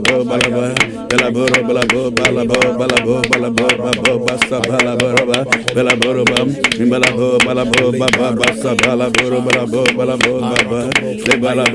balaba, belaboro, balabo, balabo, balabo, balabo, babo, basa, balaboroba, belaboroba, balabo, balabo, baba, basa, balaboro, balabo, balabo, baba,